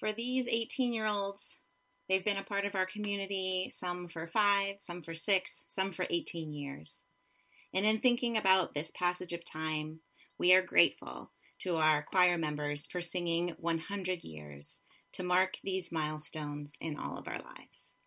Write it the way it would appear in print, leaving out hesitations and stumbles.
For these 18-year-olds, they've been a part of our community, some for 5, some for 6, some for 18 years. And in thinking about this passage of time, we are grateful to our choir members for singing 100 years to mark these milestones in all of our lives.